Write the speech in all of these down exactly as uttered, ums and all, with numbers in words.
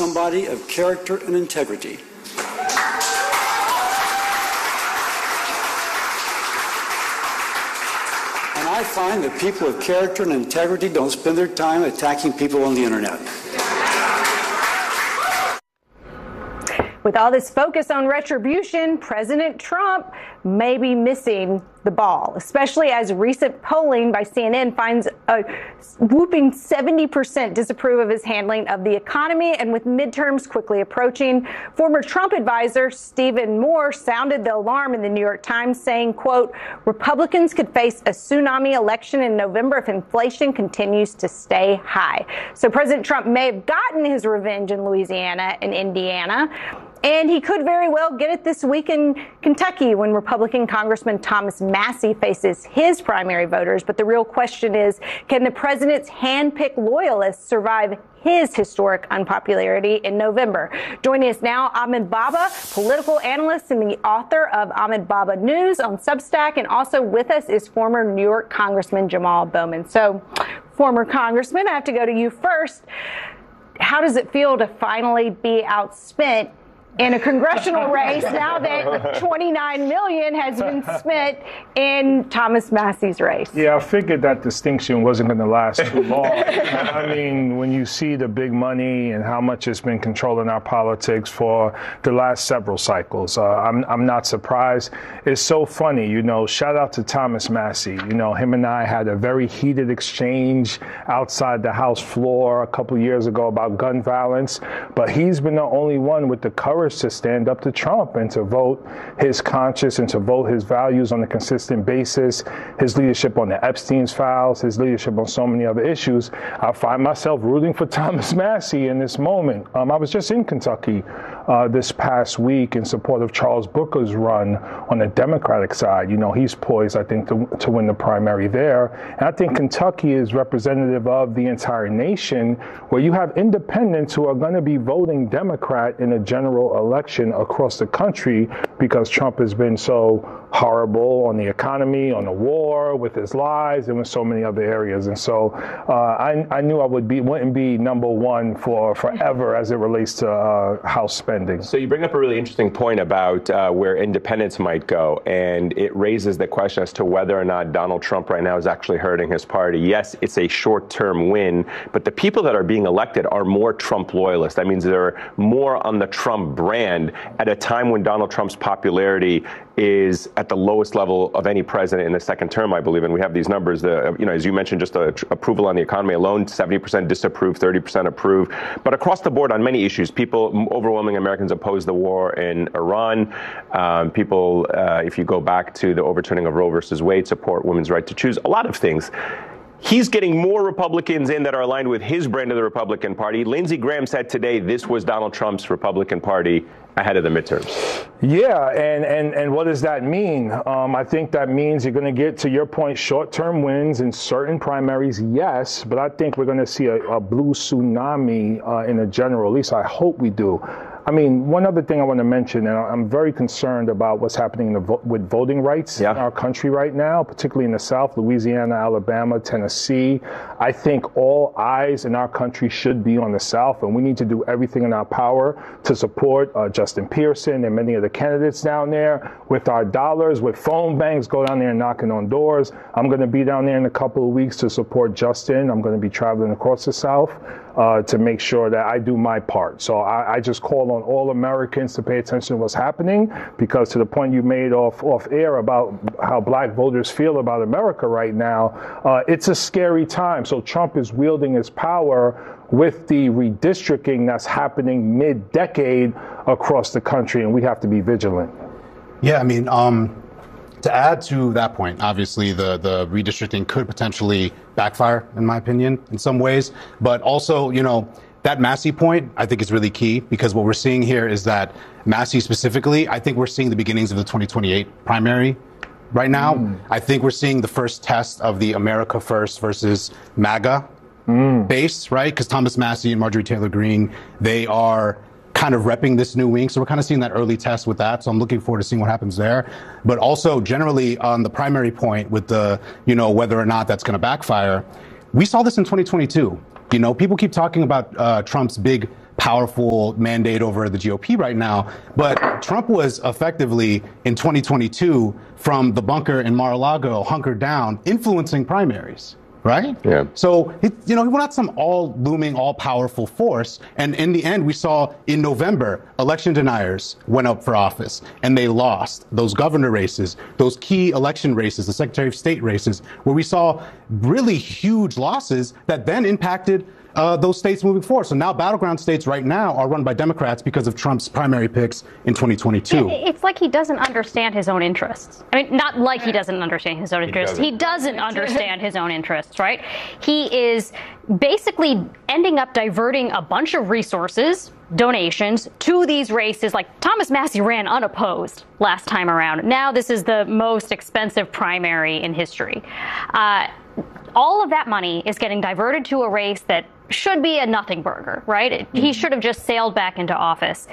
somebody of character and integrity. And I find that people of character and integrity don't spend their time attacking people on the internet. With all this focus on retribution, President Trump may be missing the ball, especially as recent polling by C N N finds a whooping seventy percent disapprove of his handling of the economy. And with midterms quickly approaching, former Trump advisor Stephen Moore sounded the alarm in the New York Times, saying, quote, Republicans could face a tsunami election in November if inflation continues to stay high. So President Trump may have gotten his revenge in Louisiana and Indiana, and he could very well get it this week in Kentucky when Republican Congressman Thomas Massie faces his primary voters. But the real question is, can the president's hand-picked loyalists survive his historic unpopularity in November? Joining us now, Ahmed Baba, political analyst and the author of Ahmed Baba News on Substack. And also with us is former New York Congressman Jamal Bowman. So, former Congressman, I have to go to you first. How does it feel to finally be outspent in a congressional race now that twenty-nine million dollars has been spent in Thomas Massie's race? Yeah, I figured that distinction wasn't going to last too long. I mean, when you see the big money and how much it's been controlling our politics for the last several cycles, uh, I'm, I'm not surprised. It's so funny, you know, shout out to Thomas Massie. You know, him and I had a very heated exchange outside the House floor a couple of years ago about gun violence, but he's been the only one with the courage to stand up to Trump and to vote his conscience and to vote his values on a consistent basis, his leadership on the Epstein's files, his leadership on so many other issues. I find myself rooting for Thomas Massie in this moment. Um, I was just in Kentucky uh, this past week in support of Charles Booker's run on the Democratic side. You know, he's poised, I think, to, to win the primary there. And I think Kentucky is representative of the entire nation, where you have independents who are going to be voting Democrat in a general election across the country because Trump has been so horrible on the economy, on the war, with his lies, and with so many other areas. And so uh, I, I knew I would be wouldn't be number one for forever as it relates to uh, House spending. So you bring up a really interesting point about uh, where independents might go, and it raises the question as to whether or not Donald Trump right now is actually hurting his party. Yes, it's a short-term win, but the people that are being elected are more Trump loyalists. That means they're more on the Trump brand at a time when Donald Trump's popularity is at the lowest level of any president in the second term, I believe. And we have these numbers, the, you know, as you mentioned, just the tr- approval on the economy alone, seventy percent disapprove, thirty percent approve. But across the board on many issues, people, overwhelming Americans oppose the war in Iran. Um, people, uh, if you go back to the overturning of Roe versus Wade, support women's right to choose, a lot of things. He's getting more Republicans in that are aligned with his brand of the Republican Party. Lindsey Graham said today this was Donald Trump's Republican Party ahead of the midterms. Yeah, and, and, and what does that mean? Um, I think that means you're going to get, to your point, short-term wins in certain primaries, yes, but I think we're going to see a, a blue tsunami uh, in a general, at least I hope we do. I mean, one other thing I want to mention, and I'm very concerned about what's happening in the vo- with voting rights yeah. in our country right now, particularly in the South, Louisiana, Alabama, Tennessee. I think all eyes in our country should be on the South, and we need to do everything in our power to support uh, Justin Pearson and many of the candidates down there with our dollars, with phone banks, go down there and knocking on doors. I'm going to be down there in a couple of weeks to support Justin. I'm going to be traveling across the South uh, to make sure that I do my part. So I, I just call on all Americans to pay attention to what's happening, because to the point you made off off air about how black voters feel about America right now, uh, it's a scary time. So Trump is wielding his power with the redistricting that's happening mid-decade across the country, and we have to be vigilant. Yeah, I mean, um, to add to that point, obviously the, the redistricting could potentially backfire, in my opinion, in some ways. But also, you know, that Massie point, I think, is really key, because what we're seeing here is that Massie specifically, I think we're seeing the beginnings of the twenty twenty-eight primary right now. Mm. I think we're seeing the first test of the America First versus MAGA mm. base, right? Because Thomas Massie and Marjorie Taylor Greene, they are kind of repping this new wing. So we're kind of seeing that early test with that. So I'm looking forward to seeing what happens there. But also generally on the primary point with the, you know, whether or not that's going to backfire, we saw this in twenty twenty-two. You know, people keep talking about uh, Trump's big powerful mandate over the G O P right now. But Trump was effectively in twenty twenty-two from the bunker in Mar-a-Lago, hunkered down, influencing primaries. Right? Yeah. So, it, you know, we're not some all-looming, all-powerful force. And in the end, we saw in November, election deniers went up for office, and they lost those governor races, those key election races, the Secretary of State races, where we saw really huge losses that then impacted Uh, those states moving forward. So now battleground states right now are run by Democrats because of Trump's primary picks in twenty twenty-two. It's like he doesn't understand his own interests. I mean, not like he doesn't understand his own interests. He doesn't, he doesn't understand his own interests, right? He is basically ending up diverting a bunch of resources, donations, to these races. Like Thomas Massie ran unopposed last time around. Now this is the most expensive primary in history. Uh, all of that money is getting diverted to a race that should be a nothing burger, right? Mm-hmm. He should have just sailed back into office.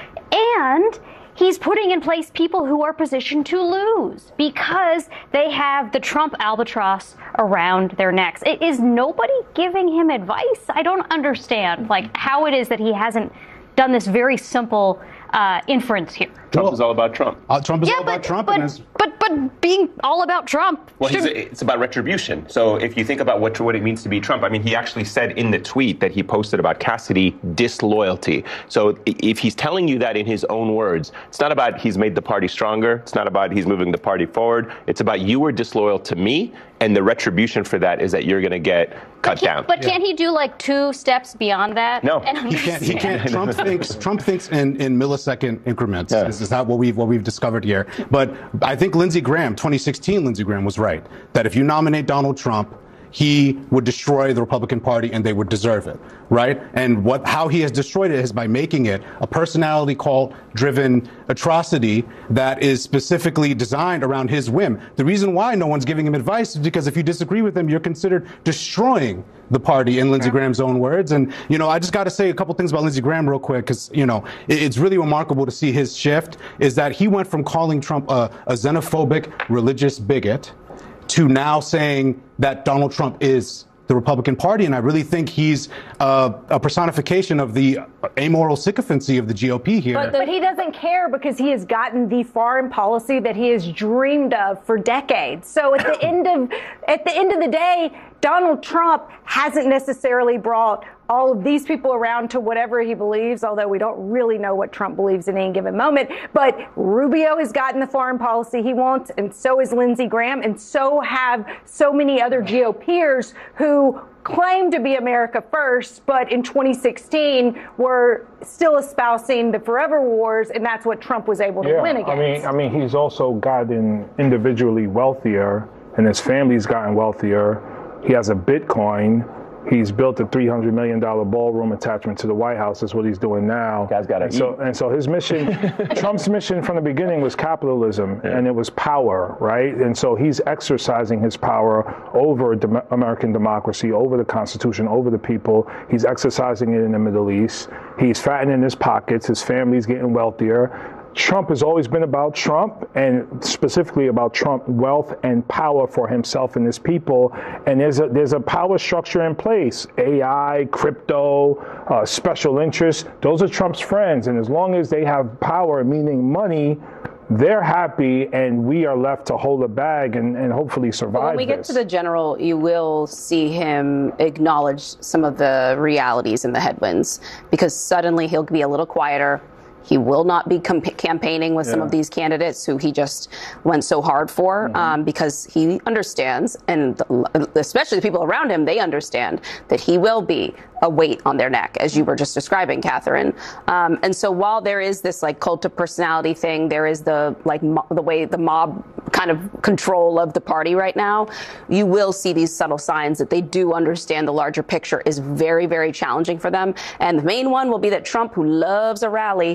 And he's putting in place people who are positioned to lose because they have the Trump albatross around their necks. Is nobody giving him advice? I don't understand, like, how it is that he hasn't done this very simple uh, inference here. Trump well, is all about Trump. Uh, Trump is yeah, all but, about Trump. But, and his- but, but being all about Trump. Well, he's a, it's about retribution. So if you think about what what it means to be Trump, I mean, he actually said in the tweet that he posted about Cassidy, disloyalty. So if he's telling you that in his own words, it's not about he's made the party stronger. It's not about he's moving the party forward. It's about you were disloyal to me, and the retribution for that is that you're going to get cut but down. But yeah. Can't he do like two steps beyond that? No, and he can't. He can't. Trump thinks. Trump thinks in, in millisecond increments. Yeah. This is not what we've what we've discovered here. But I think Lindsey Graham, twenty sixteen, Lindsey Graham was right that if you nominate Donald Trump, he would destroy the Republican Party and they would deserve it, right? And what how he has destroyed it is by making it a personality cult driven atrocity that is specifically designed around his whim. The reason why no one's giving him advice is because if you disagree with him, you're considered destroying the party, in Lindsey Graham's own words. And, you know, I just got to say a couple things about Lindsey Graham real quick, because, you know, it, it's really remarkable to see his shift, is that he went from calling Trump a, a xenophobic religious bigot to now saying that Donald Trump is the Republican Party. And I really think he's uh, a personification of the amoral sycophancy of the G O P here. But, but he doesn't care because he has gotten the foreign policy that he has dreamed of for decades. So at the end of at the end of the day, Donald Trump hasn't necessarily brought all of these people around to whatever he believes, although we don't really know what Trump believes in any given moment. But Rubio has gotten the foreign policy he wants, and so has Lindsey Graham, and so have so many other GOPers who claim to be America first, but in twenty sixteen were still espousing the forever wars, and that's what Trump was able to yeah, win against. I mean, I mean, he's also gotten individually wealthier, and his family's gotten wealthier. He has a Bitcoin. He's built a three hundred million dollars ballroom attachment to the White House. That's what he's doing now. Guy's got to and eat. so, and so his mission, Trump's mission from the beginning was capitalism, yeah. and it was power, right? And so he's exercising his power over dem- American democracy, over the Constitution, over the people. He's exercising it in the Middle East. He's fattening his pockets. His family's getting wealthier. Trump has always been about Trump, and specifically about Trump wealth and power for himself and his people. And there's a there's a power structure in place: A I, crypto, uh, special interests. Those are Trump's friends, and as long as they have power, meaning money, they're happy, and we are left to hold the bag and, and hopefully survive. When we this. get to the general, you will see him acknowledge some of the realities and the headwinds, because suddenly he'll be a little quieter. He will not be comp- campaigning with yeah. some of these candidates who he just went so hard for, mm-hmm. um, because he understands, and the, especially the people around him, they understand that he will be a weight on their neck, as you were just describing, Catherine. Um, and so while there is this like cult of personality thing, there is the like mo- the way the mob kind of control of the party right now, you will see these subtle signs that they do understand the larger picture is very, very challenging for them. And the main one will be that Trump, who loves a rally,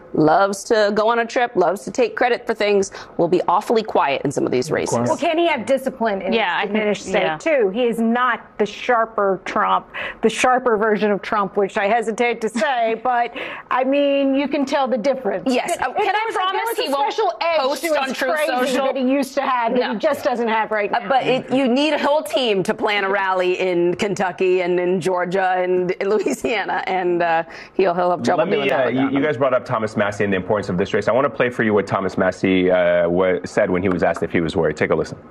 loves to go on a trip, loves to take credit for things, will be awfully quiet in some of these races. Well, can he have discipline in yeah, his diminished state, yeah. too? He is not the sharper Trump, the sharper version of Trump, which I hesitate to say, but, I mean, you can tell the difference. Yes. It, uh, can I promise a, he won't special edge post to on his Truth crazy Social? that he used to have that No. he just doesn't have right now. Uh, but it, you need a whole team to plan a rally in Kentucky and in Georgia and in Louisiana, and uh, he'll, he'll have trouble Let me, doing that. uh, you, you guys brought up Thomas Massie and the importance of this race. I want to play for you what Thomas Massie uh, wa- said when he was asked if he was worried. Take a listen.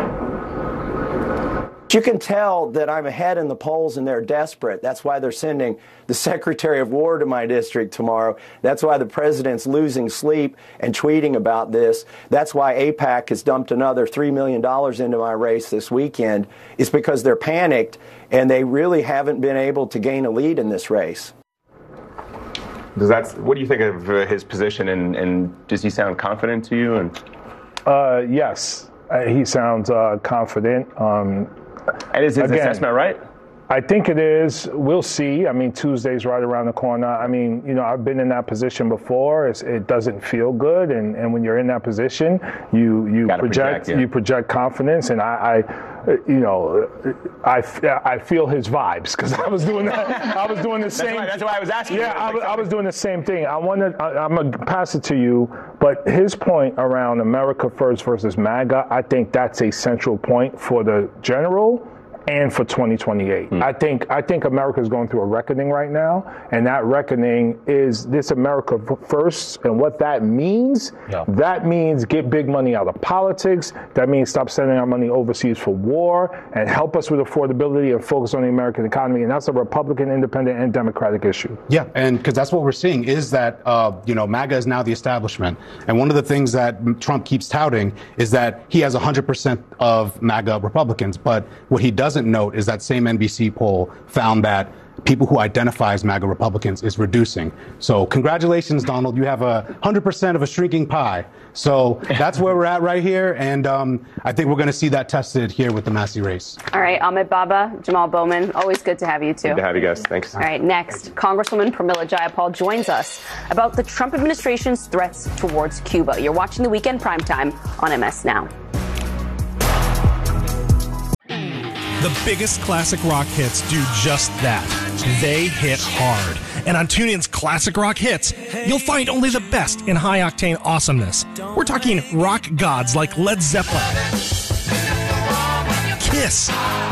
You can tell that I'm ahead in the polls and they're desperate. That's why they're sending the Secretary of War to my district tomorrow. That's why the president's losing sleep and tweeting about this. That's why AIPAC has dumped another three million dollars into my race this weekend. It's because they're panicked and they really haven't been able to gain a lead in this race. Does that? What do you think of uh, his position, and, and does he sound confident to you? And Uh, yes, uh, he sounds uh, confident. Um, And is his Again, assessment right? I think it is. We'll see. I mean, Tuesday's right around the corner. I mean, you know, I've been in that position before. It's, it doesn't feel good, and, and when you're in that position, you you Gotta project, project, yeah. you project confidence, and I, I you know, I, I feel his vibes because I was doing that. I was doing the same. That's why, that's why I was asking. Yeah, you. I was, I was doing the same thing. I wanted. I, I'm gonna pass it to you, but his point around America First versus MAGA, I think that's a central point for the general and for twenty twenty-eight. Hmm. I think I think America is going through a reckoning right now, and that reckoning is this America First, and what that means. Yeah. That means get big money out of politics. That means stop sending our money overseas for war, and help us with affordability and focus on the American economy. And that's a Republican, Independent, and Democratic issue. Yeah, and because that's what we're seeing is that, uh, you know, MAGA is now the establishment. And one of the things that Trump keeps touting is that he has one hundred percent of MAGA Republicans. But what he doesn't note is that same N B C poll found that people who identify as MAGA Republicans is reducing. So congratulations, Donald. You have a one hundred percent of a shrinking pie. So that's where we're at right here. And um, I think we're going to see that tested here with the Massie race. All right, Amit Baba, Jamal Bowman, always good to have you, too. Good to have you guys. Thanks. All right, next, Congresswoman Pramila Jayapal joins us about the Trump administration's threats towards Cuba. You're watching The Weekend Primetime on M S Now. The biggest classic rock hits do just that. They hit hard. And on TuneIn's Classic Rock Hits, you'll find only the best in high-octane awesomeness. We're talking rock gods like Led Zeppelin, Kiss,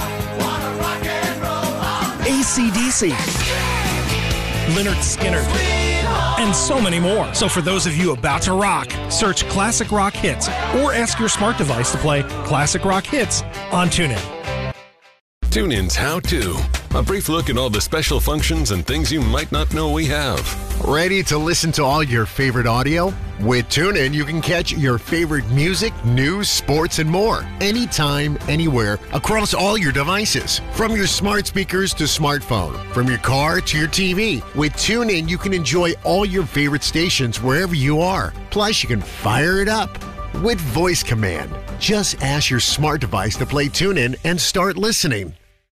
A C D C, Lynyrd Skynyrd, and so many more. So for those of you about to rock, search Classic Rock Hits or ask your smart device to play Classic Rock Hits on TuneIn. TuneIn's How To. A brief look at all the special functions and things you might not know we have. Ready to listen to all your favorite audio? With TuneIn, you can catch your favorite music, news, sports, and more. Anytime, anywhere, across all your devices. From your smart speakers to smartphone. From your car to your T V. With TuneIn, you can enjoy all your favorite stations wherever you are. Plus, you can fire it up with voice command. Just ask your smart device to play TuneIn and start listening.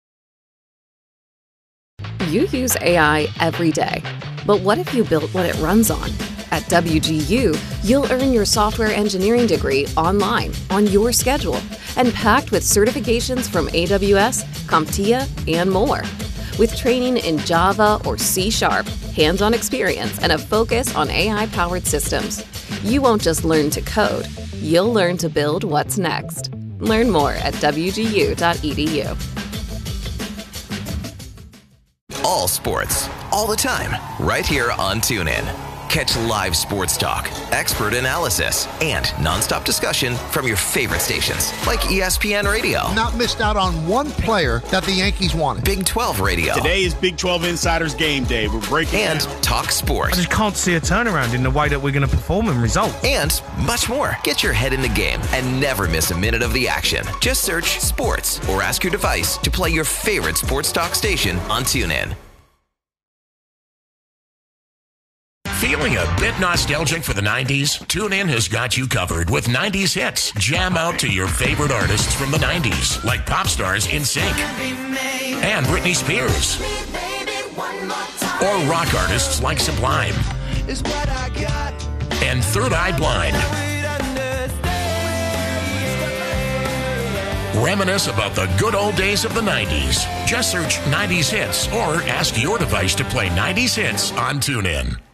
You use A I every day. But what if you built what it runs on? At W G U, you'll earn your software engineering degree online, on your schedule, and packed with certifications from A W S, CompTIA, and more. With training in Java or C Sharp, hands-on experience, and a focus on A I-powered systems, you won't just learn to code, you'll learn to build what's next. Learn more at W G U dot E D U. All sports, all the time, right here on TuneIn. Catch live sports talk, expert analysis, and nonstop discussion from your favorite stations, like E S P N Radio. Not missed out on one player that the Yankees wanted. Big twelve Radio. Today is Big twelve Insiders Game Day. We're breaking And down. Talk Sport. I just can't see a turnaround in the way that we're going to perform and result. And much more. Get your head in the game and never miss a minute of the action. Just search Sports or ask your device to play your favorite sports talk station on TuneIn. Feeling a bit nostalgic for the nineties? TuneIn has got you covered with nineties hits. Jam out to your favorite artists from the nineties, like pop stars NSYNC and Britney Spears. Or rock artists like Sublime. is what I got. And Third Eye Blind. Reminisce about the good old days of the nineties. Just search nineties Hits or ask your device to play nineties Hits on TuneIn.